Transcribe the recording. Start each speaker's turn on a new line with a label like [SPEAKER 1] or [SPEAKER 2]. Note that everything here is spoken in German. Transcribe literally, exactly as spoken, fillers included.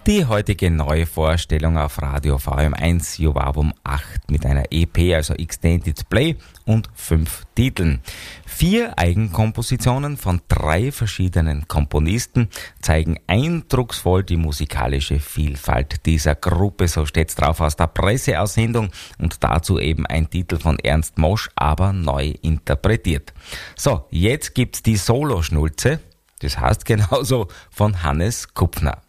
[SPEAKER 1] Die heutige neue Vorstellung auf Radio V M eins Jovavum acht mit einer E P, also Extended Play und fünf Titeln. Vier Eigenkompositionen von drei verschiedenen Komponisten zeigen eindrucksvoll die musikalische Vielfalt dieser Gruppe. So steht's drauf aus der Presseaussendung und dazu eben ein Titel von Ernst Mosch, aber neu interpretiert. So, jetzt gibt's die Soloschnulze, das heißt genauso von Hannes Kupfner.